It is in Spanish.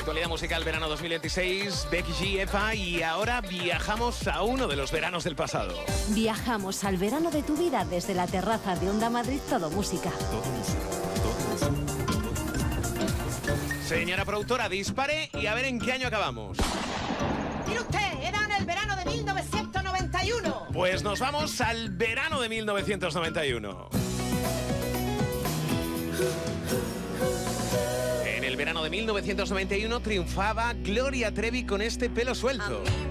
actualidad musical verano 2026, Becky G, Epa, y ahora viajamos a uno de los veranos del pasado. Viajamos al verano de tu vida desde la terraza de Onda Madrid, todo música. Señora productora, dispare y a ver en qué año acabamos. Mire usted, era en el verano de 1991. Pues nos vamos al verano de 1991. En el verano de 1991 triunfaba Gloria Trevi con este Pelo Suelto.